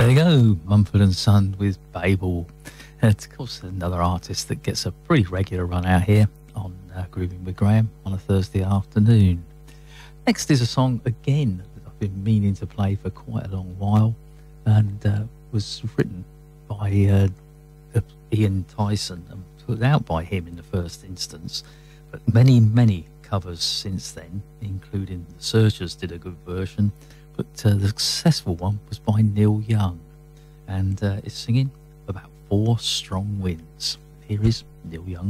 There you go, Mumford and Son with Babel. It's, of course, another artist that gets a pretty regular run out here on Grooving with Graham on a Thursday afternoon. Next is a song, again, that I've been meaning to play for quite a long while, and was written by Ian Tyson and put out by him in the first instance, but many, many covers since then, including The Searchers did a good version, but the successful one was by Neil Young, and it's singing about 4 Strong Winds. Here is Neil Young.